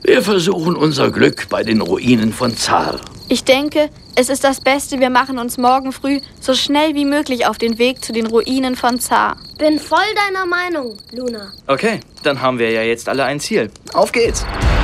Wir versuchen unser Glück bei den Ruinen von Zar. Ich denke, es ist das Beste, wir machen uns morgen früh so schnell wie möglich auf den Weg zu den Ruinen von Zar. Bin voll deiner Meinung, Luna. Okay, dann haben wir ja jetzt alle ein Ziel. Auf geht's!